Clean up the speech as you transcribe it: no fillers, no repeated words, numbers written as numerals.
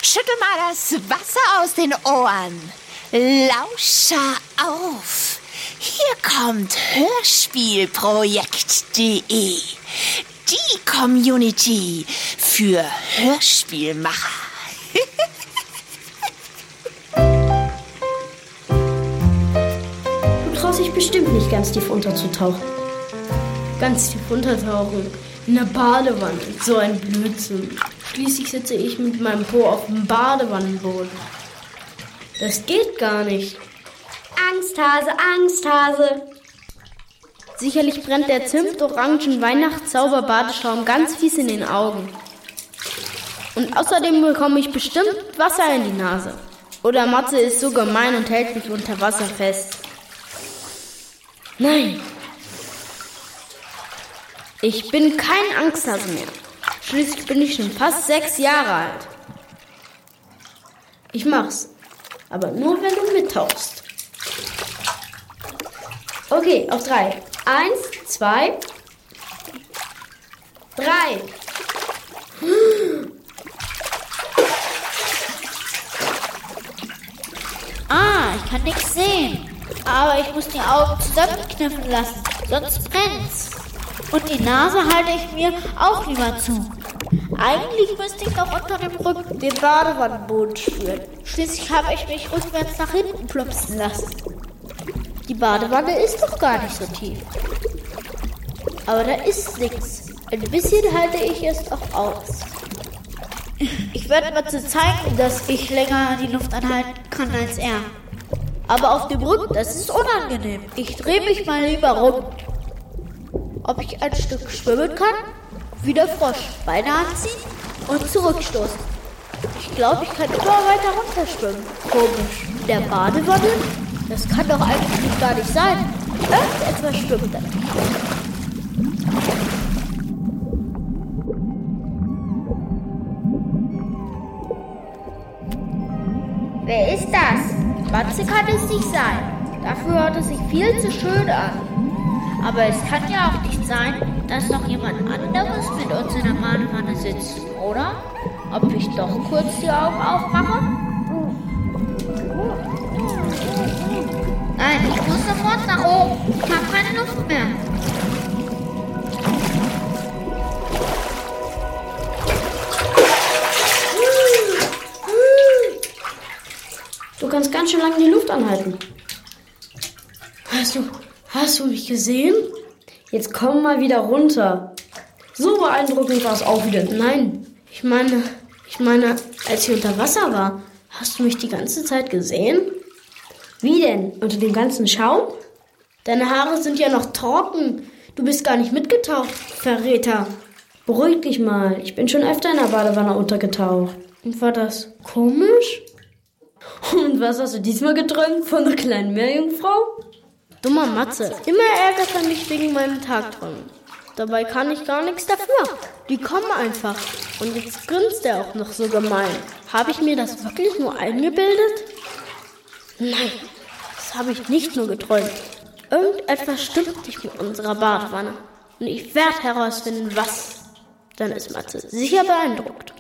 schüttel mal das Wasser aus den Ohren. Lauscher auf. Hier kommt Hörspielprojekt.de. Die Community für Hörspielmacher. Du traust dich bestimmt nicht ganz tief unterzutauchen. Ganz tief untertauchen? In der Badewanne. So ein Blödsinn. Schließlich sitze ich mit meinem Po auf dem Badewannenboden. Das geht gar nicht. Angsthase, Angsthase. Sicherlich brennt der Zimt-Orangen-Weihnachtszauber-Badeschaum ganz fies in den Augen. Und außerdem bekomme ich bestimmt Wasser in die Nase. Oder Matze ist so gemein und hält mich unter Wasser fest. Nein. Ich bin kein Angsthase mehr. Schließlich bin ich schon fast 6 Jahre alt. Ich mach's. Aber nur, wenn du mittauchst. Okay, auf 3. 1, 2, 3. Ich kann nichts sehen. Aber ich muss die Augen zusammenkniffen lassen, sonst brennt's. Und die Nase halte ich mir auch lieber zu. Eigentlich müsste ich doch unter dem Rücken den Badewannenboden spüren. Schließlich habe ich mich rückwärts nach hinten plumpsen lassen. Die Badewanne ist doch gar nicht so tief. Aber da ist nichts. Ein bisschen halte ich es auch aus. Ich werde Matze zeigen, dass ich länger die Luft anhalten kann als er. Aber auf dem Rücken, das ist unangenehm. Ich drehe mich mal lieber rum. Ob ich ein Stück schwimmen kann? Wie der Frosch. Beine anziehen und zurückstoßen. Ich glaube, ich kann immer weiter runterschwimmen. Komisch. In der Badewanne? Das kann doch eigentlich gar nicht sein. Irgendetwas schwimmt da. Wer ist das? Matze kann es nicht sein. Dafür hört es sich viel zu schön an. Aber es kann ja auch nicht sein, dass noch jemand anderes mit uns in der Badewanne sitzt, oder? Ob ich doch kurz die Augen aufmache? Nein, ich muss sofort nach oben. Ich habe keine Luft mehr. Du kannst ganz schön lange die Luft anhalten. Hast du mich gesehen? Jetzt komm mal wieder runter. So beeindruckend war es auch wieder. Nein, ich meine, als ich unter Wasser war, hast du mich die ganze Zeit gesehen? Wie denn? Unter dem ganzen Schaum? Deine Haare sind ja noch trocken. Du bist gar nicht mitgetaucht, Verräter. Beruhig dich mal. Ich bin schon öfter in der Badewanne untergetaucht. Und war das komisch? Und was hast du diesmal geträumt von der kleinen Meerjungfrau? Dummer Matze. Immer ärgert er mich wegen meinen Tagträumen. Dabei kann ich gar nichts dafür. Die kommen einfach. Und jetzt grinst er auch noch so gemein. Habe ich mir das wirklich nur eingebildet? Nein, das habe ich nicht nur geträumt. Irgendetwas stimmt nicht mit unserer Badewanne. Und ich werde herausfinden, was. Dann ist Matze sicher beeindruckt.